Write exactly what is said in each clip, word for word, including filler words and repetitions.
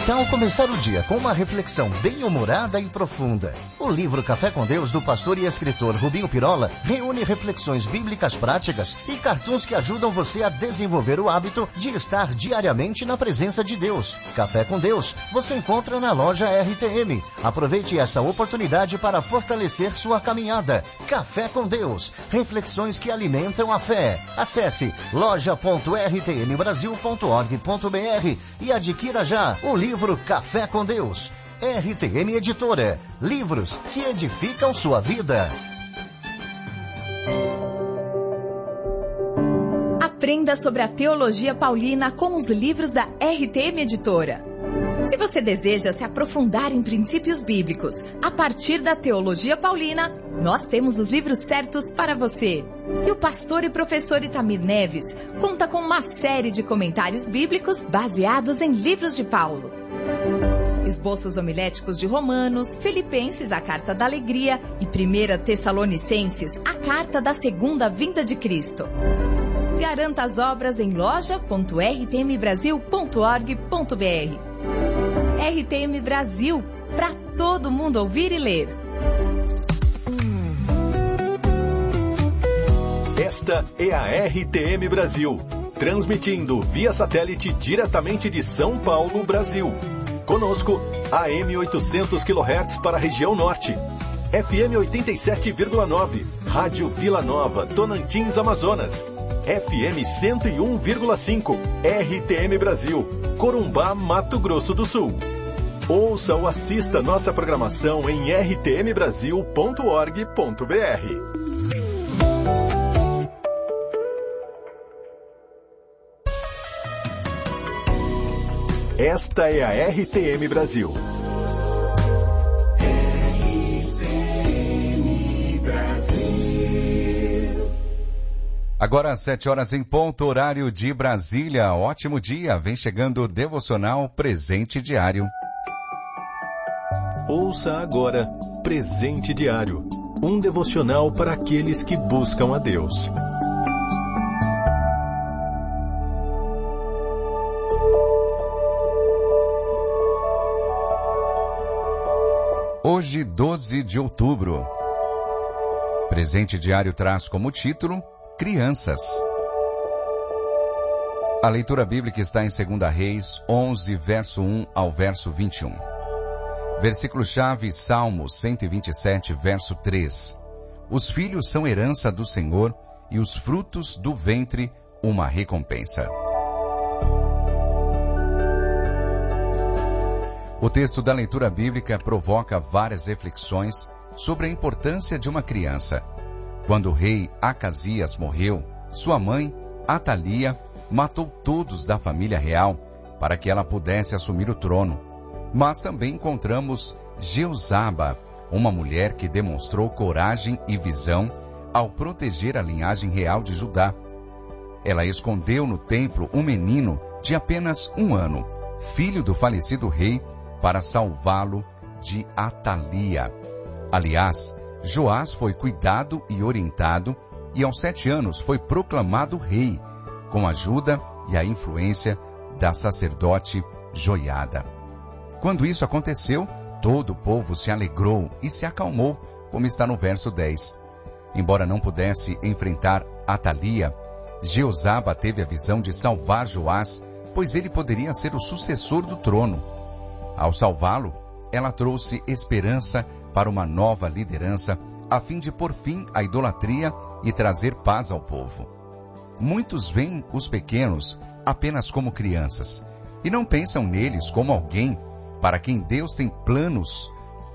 tal começar o dia com uma reflexão bem-humorada e profunda? O livro Café com Deus, do pastor e escritor Rubinho Pirola, reúne reflexões bíblicas práticas e cartoons que ajudam você a desenvolver o hábito de estar diariamente na presença de Deus. Café com Deus você encontra na loja R T M. Aproveite essa oportunidade para fortalecer sua caminhada. Café com Deus, reflexões que alimentam a fé. Acesse loja ponto r t m brasil ponto org ponto b r e adquira já o livro Café com Deus. R T M Editora. Livros que edificam sua vida. Aprenda sobre a teologia paulina com os livros da R T M Editora. Se você deseja se aprofundar em princípios bíblicos a partir da teologia paulina, nós temos os livros certos para você. E o pastor e professor Itamir Neves conta com uma série de comentários bíblicos baseados em livros de Paulo. Esboços homiléticos de Romanos, Filipenses, a Carta da Alegria, e primeira Tessalonicenses, a Carta da Segunda Vinda de Cristo. Garanta as obras em loja ponto r t m brasil ponto org ponto b r. R T M Brasil, para todo mundo ouvir e ler. Esta é a R T M Brasil, transmitindo via satélite diretamente de São Paulo, Brasil. Conosco, A M oitocentos quilohertz para a região norte, F M oitenta e sete vírgula nove, Rádio Vila Nova, Tonantins, Amazonas, F M cento e um vírgula cinco, R T M Brasil, Corumbá, Mato Grosso do Sul. Ouça ou assista nossa programação em r t m brasil ponto org ponto b r. Esta é a R T M Brasil. R T M Brasil. Agora às sete horas em ponto, horário de Brasília. Ótimo dia, vem chegando o devocional Presente Diário. Ouça agora Presente Diário, um devocional para aqueles que buscam a Deus. Hoje, doze de outubro. Presente Diário traz como título Crianças. A leitura bíblica está em Segunda Reis onze, verso um ao verso vinte e um. Versículo-chave, Salmo cento e vinte e sete, verso três. Os filhos são herança do Senhor e os frutos do ventre uma recompensa. O texto da leitura bíblica provoca várias reflexões sobre a importância de uma criança. Quando o rei Acasias morreu, sua mãe, Atalia, matou todos da família real para que ela pudesse assumir o trono. Mas também encontramos Jeuzaba, uma mulher que demonstrou coragem e visão ao proteger a linhagem real de Judá. Ela escondeu no templo um menino de apenas um ano, filho do falecido rei, para salvá-lo de Atalia. Aliás, Joás foi cuidado e orientado e aos sete anos foi proclamado rei, com a ajuda e a influência da sacerdote Joiada. Quando isso aconteceu, todo o povo se alegrou e se acalmou, como está no verso dez. Embora não pudesse enfrentar Atalia, Jeozaba teve a visão de salvar Joás, pois ele poderia ser o sucessor do trono. Ao salvá-lo, ela trouxe esperança para uma nova liderança, a fim de pôr fim à idolatria e trazer paz ao povo. Muitos veem os pequenos apenas como crianças, e não pensam neles como alguém para quem Deus tem planos.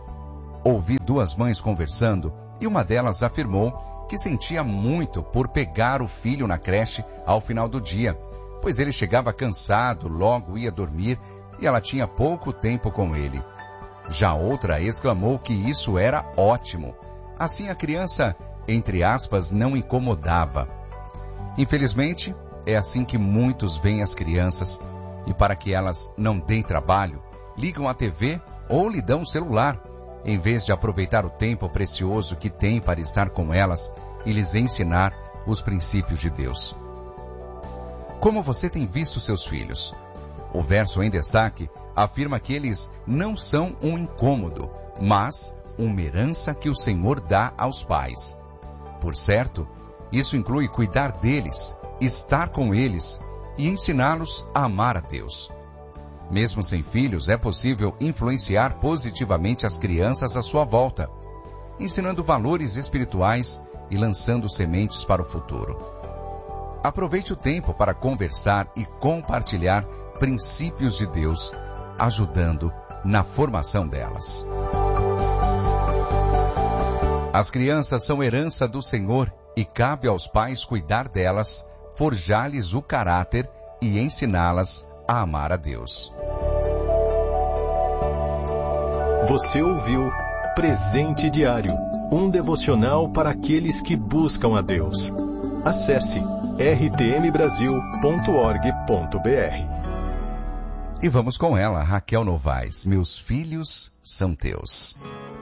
Ouvi duas mães conversando, e uma delas afirmou que sentia muito por pegar o filho na creche ao final do dia, pois ele chegava cansado, logo ia dormir, e ela tinha pouco tempo com ele. Já outra exclamou que isso era ótimo. Assim a criança, entre aspas, não incomodava. Infelizmente, é assim que muitos veem as crianças, e para que elas não deem trabalho, ligam a T V ou lhe dão o celular, em vez de aproveitar o tempo precioso que tem para estar com elas e lhes ensinar os princípios de Deus. Como você tem visto seus filhos? O verso em destaque afirma que eles não são um incômodo, mas uma herança que o Senhor dá aos pais. Por certo, isso inclui cuidar deles, estar com eles e ensiná-los a amar a Deus. Mesmo sem filhos, é possível influenciar positivamente as crianças à sua volta, ensinando valores espirituais e lançando sementes para o futuro. Aproveite o tempo para conversar e compartilhar princípios de Deus, ajudando na formação delas. As crianças são herança do Senhor e cabe aos pais cuidar delas, forjar-lhes o caráter e ensiná-las a amar a Deus. Você ouviu Presente Diário, um devocional para aqueles que buscam a Deus. Acesse r t m brasil ponto org ponto b r. E vamos com ela, Raquel Novaes. Meus filhos são teus.